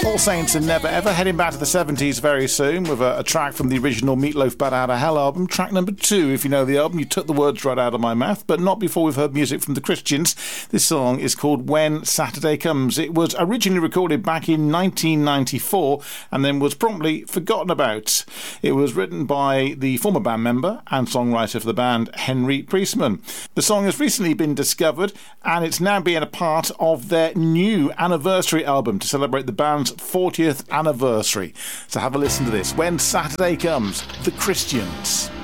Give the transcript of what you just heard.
All Saints and Never Ever, heading back to the 70s very soon with a track from the original Meatloaf Bad Outta Hell album, track number 2. If you know the album, you took the words right out of my mouth, but not before we've heard music from the Christians. This song is called When Saturday Comes. It was originally recorded back in 1994 and then was promptly forgotten about. It was written by the former band member and songwriter for the band, Henry Priestman. The song has recently been discovered and it's now being a part of their new anniversary album to celebrate the band's 40th anniversary. So have a listen to this. When Saturday Comes, the Christians.